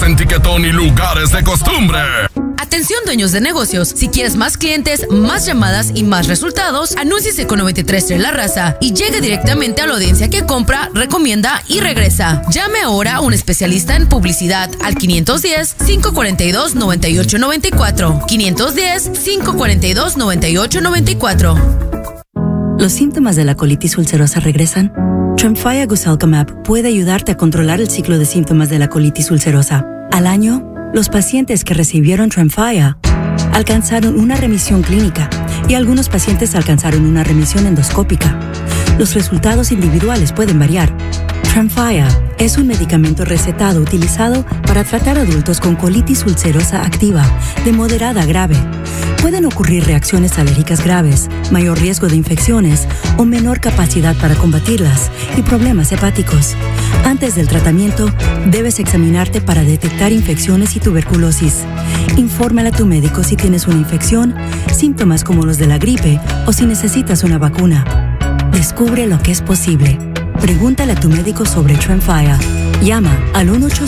en Tiquetón y lugares de costumbre. Atención dueños de negocios, si quieres más clientes, más llamadas y más resultados, anúnciese con 93.3 La Raza y llegue directamente a la audiencia que compra, recomienda y regresa. Llame ahora a un especialista en publicidad al 510-542-9894. 510-542-9894. ¿Los síntomas de la colitis ulcerosa regresan? Tremfya Guselkumab puede ayudarte a controlar el ciclo de síntomas de la colitis ulcerosa. Al año, los pacientes que recibieron Tremfya alcanzaron una remisión clínica y algunos pacientes alcanzaron una remisión endoscópica. Los resultados individuales pueden variar. Tremfya es un medicamento recetado utilizado para tratar adultos con colitis ulcerosa activa de moderada a grave. Pueden ocurrir reacciones alérgicas graves, mayor riesgo de infecciones o menor capacidad para combatirlas y problemas hepáticos. Antes del tratamiento, debes examinarte para detectar infecciones y tuberculosis. Infórmale a tu médico si tienes una infección, síntomas como los de la gripe o si necesitas una vacuna. Descubre lo que es posible. Pregúntale a tu médico sobre Tremfya. Llama al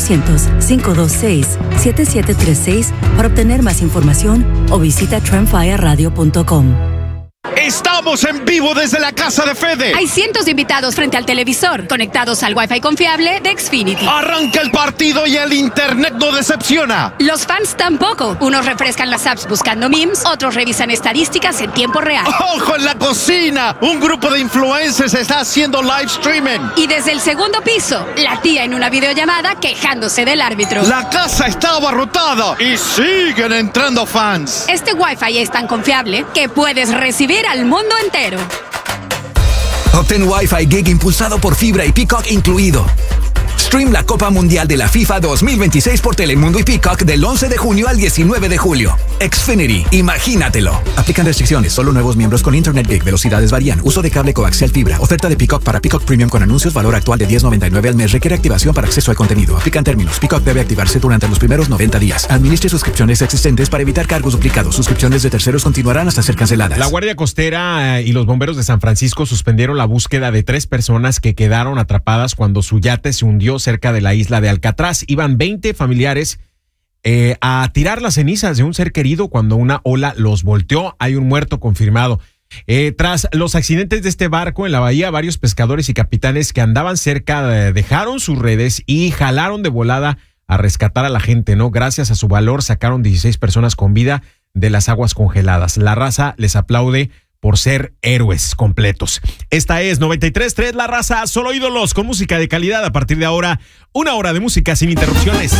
1-800-526-7736 para obtener más información o visita tremfyaradio.com. Estamos en vivo desde la casa de Fede. Hay cientos de invitados frente al televisor, conectados al Wi-Fi confiable de Xfinity. Arranca el partido y el internet no decepciona. Los fans tampoco. Unos refrescan las apps buscando memes, otros revisan estadísticas en tiempo real. ¡Ojo en la cocina! Un grupo de influencers está haciendo live streaming. Y desde el segundo piso, la tía en una videollamada quejándose del árbitro. La casa está abarrotada y siguen entrando fans. Este Wi-Fi es tan confiable que puedes recibir al mundo entero. Obtén Wi-Fi Gig impulsado por fibra y Peacock incluido. Stream la Copa Mundial de la FIFA 2026 por Telemundo y Peacock del 11 de junio al 19 de julio. Xfinity, imagínatelo. Aplican restricciones, solo nuevos miembros con Internet Gig, velocidades varían, uso de cable coaxial fibra, oferta de Peacock para Peacock Premium con anuncios, valor actual de $10.99 al mes, requiere activación para acceso al contenido. Aplican términos, Peacock debe activarse durante los primeros 90 días. Administre suscripciones existentes para evitar cargos duplicados. Suscripciones de terceros continuarán hasta ser canceladas. La Guardia Costera y los bomberos de San Francisco suspendieron la búsqueda de 3 personas que quedaron atrapadas cuando su yate se hundió cerca de la isla de Alcatraz. Iban 20 familiares a tirar las cenizas de un ser querido cuando una ola los volteó. Hay un muerto confirmado. Tras los accidentes de este barco en la bahía, varios pescadores y capitanes que andaban cerca dejaron sus redes y jalaron de volada a rescatar a la gente, ¿no? Gracias a su valor sacaron 16 personas con vida de las aguas congeladas. La raza les aplaude por ser héroes completos. Esta es 93.3 La Raza, solo ídolos con música de calidad. A partir de ahora, 1 hora de música sin interrupciones.